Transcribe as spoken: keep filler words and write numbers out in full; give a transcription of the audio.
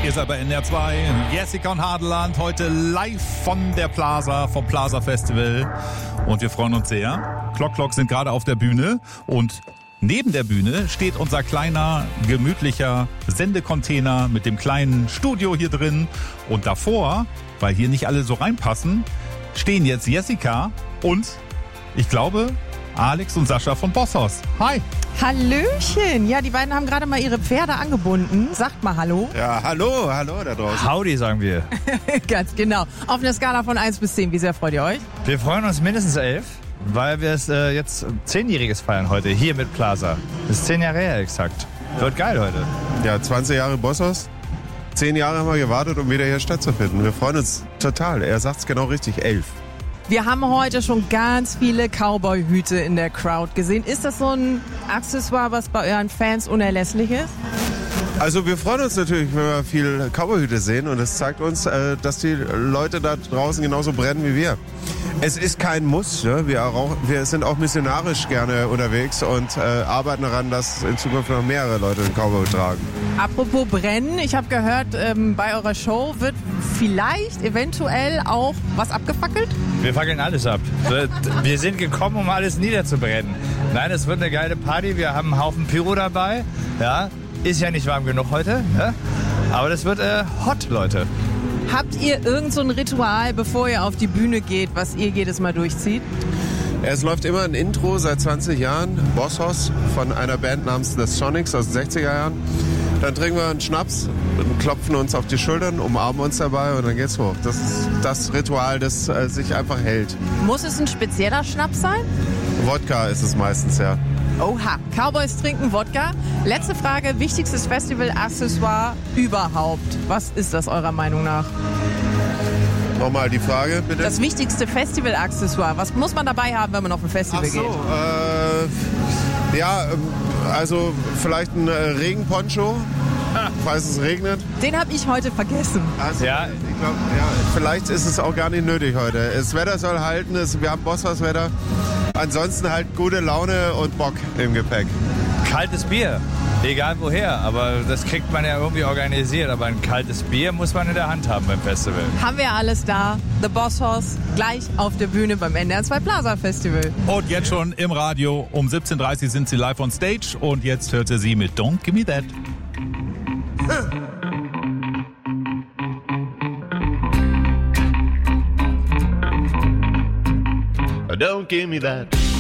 Ihr seid bei N D R zwei, Jessica und Hadeland, heute live von der Plaza, vom Plaza Festival. Und wir freuen uns sehr. Klock Klock sind gerade auf der Bühne und neben der Bühne steht unser kleiner, gemütlicher Sendecontainer mit dem kleinen Studio hier drin. Und davor, weil hier nicht alle so reinpassen, stehen jetzt Jessica und, ich glaube, Alex und Sascha von Bosshaus. Hi. Hallöchen. Ja, die beiden haben gerade mal ihre Pferde angebunden. Sagt mal Hallo. Ja, hallo, hallo da draußen. Howdy, sagen wir. Ganz genau. Auf einer Skala von eins bis zehn. Wie sehr freut ihr euch? Wir freuen uns mindestens elf, weil wir es äh, jetzt zehnjähriges feiern heute, hier mit Plaza. Das ist zehn Jahre her exakt. Wird geil heute. Ja, zwanzig Jahre Bosshaus. Zehn Jahre haben wir gewartet, um wieder hier stattzufinden. Wir freuen uns total. Er sagt es genau richtig, elf. Wir haben heute schon ganz viele Cowboy-Hüte in der Crowd gesehen. Ist das so ein Accessoire, was bei euren Fans unerlässlich ist? Also wir freuen uns natürlich, wenn wir viel Cowboyhüte sehen und es zeigt uns, äh, dass die Leute da draußen genauso brennen wie wir. Es ist kein Muss, ne? wir, auch, wir sind auch missionarisch gerne unterwegs und äh, arbeiten daran, dass in Zukunft noch mehrere Leute den Cowboy tragen. Apropos brennen, ich habe gehört, ähm, bei eurer Show wird vielleicht eventuell auch was abgefackelt? Wir fackeln alles ab. Wir sind gekommen, um alles niederzubrennen. Nein, es wird eine geile Party. Wir haben einen Haufen Pyro dabei. Ja, ist ja nicht warm genug heute. Ja? Aber das wird äh, hot, Leute. Habt ihr irgend so ein Ritual, bevor ihr auf die Bühne geht, was ihr jedes Mal durchzieht? Es läuft immer ein Intro seit zwanzig Jahren, Bosshaus, von einer Band namens The Sonics aus den sechziger Jahren. Dann trinken wir einen Schnaps, klopfen uns auf die Schultern, umarmen uns dabei und dann geht's hoch. Das ist das Ritual, das äh, sich einfach hält. Muss es ein spezieller Schnaps sein? Wodka ist es meistens, ja. Oha, Cowboys trinken Wodka. Letzte Frage, wichtigstes Festival-Accessoire überhaupt. Was ist das eurer Meinung nach? Nochmal die Frage, bitte. Das wichtigste Festival-Accessoire. Was muss man dabei haben, wenn man auf ein Festival Ach so, geht? Äh, ja, also vielleicht ein Regenponcho, falls es regnet. Den habe ich heute vergessen. Also, Ja. ich glaube, ja, vielleicht ist es auch gar nicht nötig heute. Das Wetter soll halten, es, wir haben Bosshaus-Wetter. Ansonsten halt gute Laune und Bock im Gepäck. Kaltes Bier. Egal woher, aber das kriegt man ja irgendwie organisiert. Aber ein kaltes Bier muss man in der Hand haben beim Festival. Haben wir alles da. The Bosshaus gleich auf der Bühne beim N D R zwei Plaza Festival. Und jetzt schon im Radio. Um siebzehn Uhr dreißig sind sie live on stage. Und jetzt hört ihr sie mit Don't Give Me That. Don't give me that.